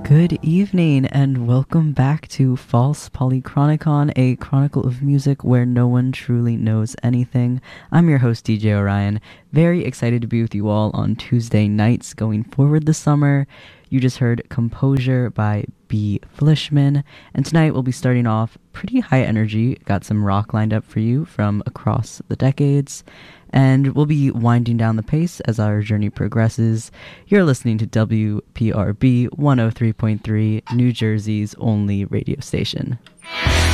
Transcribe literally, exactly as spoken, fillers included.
Good evening and welcome back to False Polychronicon, a chronicle of music where no one truly knows anything. I'm your host D J Orion, very excited to be with you all on Tuesday nights going forward this summer. You just heard Composure by B. Flishman, and tonight we'll be starting off pretty high energy, got some rock lined up for you from across the decades. And we'll be winding down the pace as our journey progresses. You're listening to W P R B one oh three point three, New Jersey's only radio station.